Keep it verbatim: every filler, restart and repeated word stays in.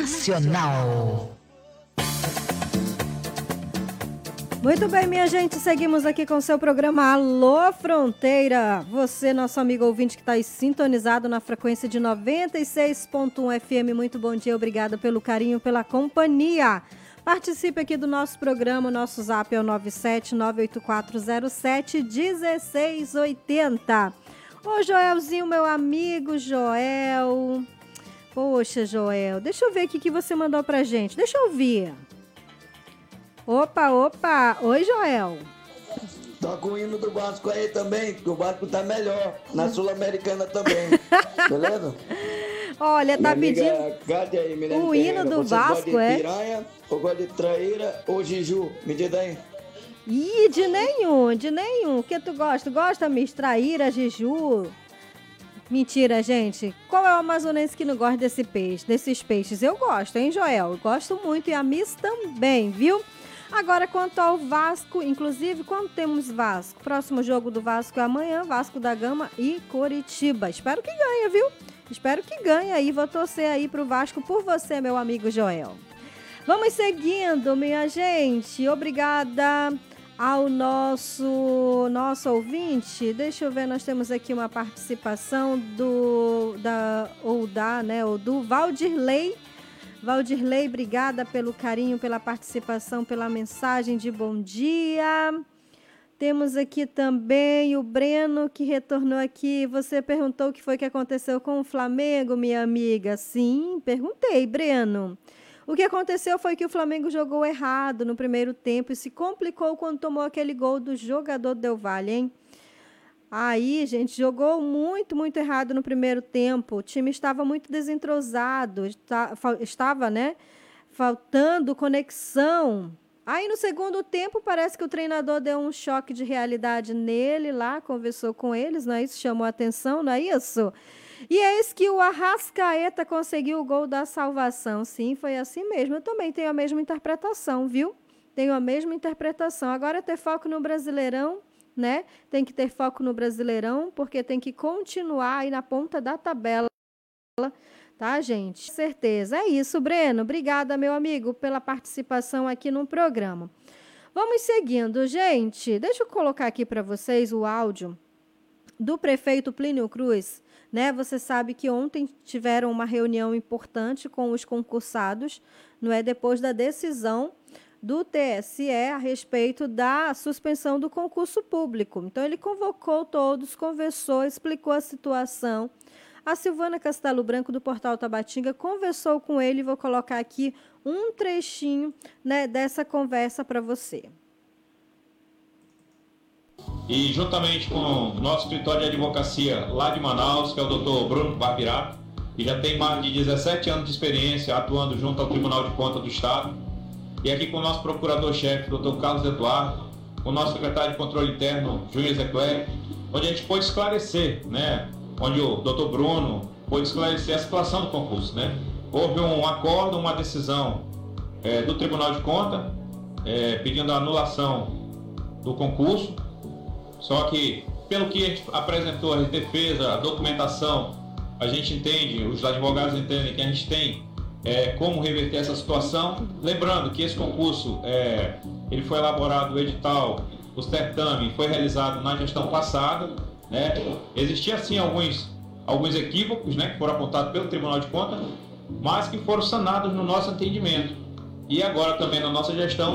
Nacional. Muito bem, minha gente, seguimos aqui com o seu programa Alô Fronteira. Você, nosso amigo ouvinte que está aí sintonizado na frequência de noventa e seis ponto um F M, muito bom dia, obrigada pelo carinho, pela companhia. Participe aqui do nosso programa, nosso zap é o nove sete nove oito quatro zero sete um seis oito zero. Ô Joelzinho, meu amigo Joel. Poxa, Joel, deixa eu ver aqui o que você mandou pra gente, deixa eu ouvir. Opa, opa! Oi, Joel. Toca o hino do Vasco aí também, que o Vasco tá melhor. Na Sul-Americana também. Beleza? Olha, tá Minha pedindo amiga, aí, o hino do Você Vasco, gosta de é? piranha, ou gosta de traíra ou Jiju? Me diz aí. Ih, de nenhum, de nenhum. O que tu gosta? Gosta, Miss? Traíra, Jiju? Mentira, gente. Qual é o amazonense que não gosta desse peixe, desses peixes? Eu gosto, hein, Joel? Eu gosto muito e a Miss também, viu? Agora, quanto ao Vasco, inclusive, quando temos Vasco? Próximo jogo do Vasco é amanhã, Vasco da Gama e Coritiba. Espero que ganhe, viu? Espero que ganhe aí. Vou torcer aí pro Vasco por você, meu amigo Joel. Vamos seguindo, minha gente. Obrigada ao nosso, nosso ouvinte. Deixa eu ver, nós temos aqui uma participação do, da, ou da, né, ou do Valdirley. Valdirley, obrigada pelo carinho, pela participação, pela mensagem de bom dia. Temos aqui também o Breno, que retornou aqui. Você perguntou o que foi que aconteceu com o Flamengo, minha amiga? Sim, perguntei, Breno. O que aconteceu foi que o Flamengo jogou errado no primeiro tempo e se complicou quando tomou aquele gol do jogador Del Valle, hein? Aí, gente, jogou muito, muito errado no primeiro tempo. O time estava muito desentrosado, estava, né, faltando conexão. Aí, no segundo tempo, parece que o treinador deu um choque de realidade nele lá, conversou com eles, não é isso? Chamou a atenção, não é isso? E eis que o Arrascaeta conseguiu o gol da salvação. Sim, foi assim mesmo. Eu também tenho a mesma interpretação, viu? Tenho a mesma interpretação. Agora, ter foco no Brasileirão, né? Tem que ter foco no Brasileirão, porque tem que continuar aí na ponta da tabela, tá, gente? Com certeza. É isso, Breno. Obrigada, meu amigo, pela participação aqui no programa. Vamos seguindo, gente. Deixa eu colocar aqui para vocês o áudio do prefeito Plínio Cruz, né? Você sabe que ontem tiveram uma reunião importante com os concursados, não é? Depois da decisão do T S E a respeito da suspensão do concurso público. Então, ele convocou todos, conversou, explicou a situação. A Silvana Castelo Branco, do Portal Tabatinga, conversou com ele. Vou colocar aqui um trechinho, né, dessa conversa para você. E juntamente com o nosso escritório de advocacia lá de Manaus, que é o doutor Bruno Barbirato, que já tem mais de dezessete anos de experiência atuando junto ao Tribunal de Contas do Estado, e aqui com o nosso procurador-chefe, doutor Carlos Eduardo, com o nosso secretário de Controle Interno, Júnior Zecler, onde a gente pôde esclarecer, né, onde o doutor Bruno pôde esclarecer a situação do concurso, né. Houve um acordo, uma decisão é, do Tribunal de Contas, é, pedindo a anulação do concurso, só que, pelo que a gente apresentou, a defesa, a documentação, a gente entende, os advogados entendem que a gente tem é, como reverter essa situação. Lembrando que esse concurso, é, ele foi elaborado, o edital, o certame foi realizado na gestão passada, né? Existiam, sim, alguns, alguns equívocos, né, que foram apontados pelo Tribunal de Contas, mas que foram sanados no nosso entendimento. E agora também na nossa gestão,